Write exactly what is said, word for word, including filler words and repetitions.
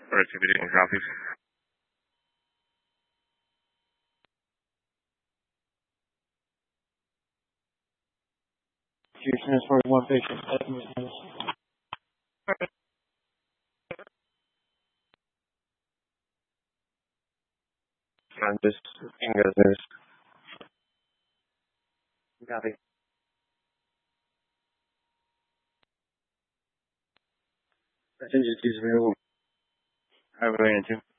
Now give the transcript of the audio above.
Productivity and traffic. You transport one patient. Seven minutes. And just English news. Copy. Passenger is available. Have a good night, too.